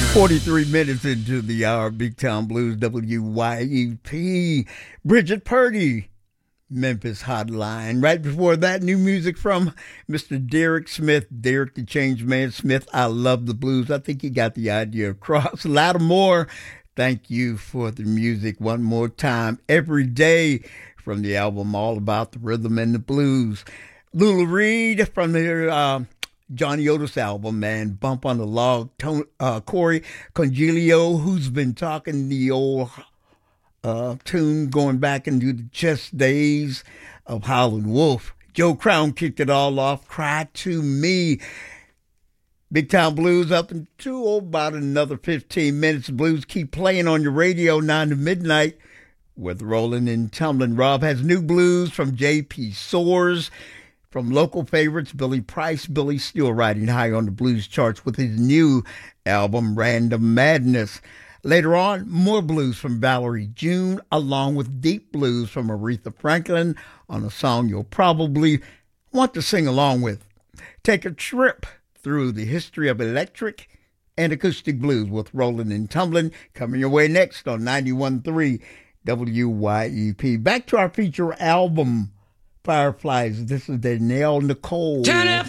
43 minutes into the hour, Big Town Blues, WYEP. Bridget Purdy, Memphis Hotline. Right before that, new music from Mr. Derek Smith, Derek the Change Man Smith. I love the blues. I think he got the idea across. Lattimore, thank you for the music one more time. Every day from the album All About the Rhythm and the Blues. Lula Reed from the Johnny Otis album, man. Bump on the Log. Corey Congelio, who's been talking the old tune going back into the chess days of Howlin' Wolf. Joe Crown kicked it all off. Cry to Me. Big Town Blues up into about another 15 minutes. Blues keep playing on your radio 9 to midnight with Rolling and Tumbling. Rob has new blues from J.P. Soars. From local favorites, Billy Price. Billy still riding high on the blues charts with his new album, Random Madness. Later on, more blues from Valerie June, along with deep blues from Aretha Franklin on a song you'll probably want to sing along with. Take a trip through the history of electric and acoustic blues with Rolling and Tumbling, coming your way next on 91.3 WYEP. Back to our feature album, Fireflies. This is Danelle Nicole. Turn up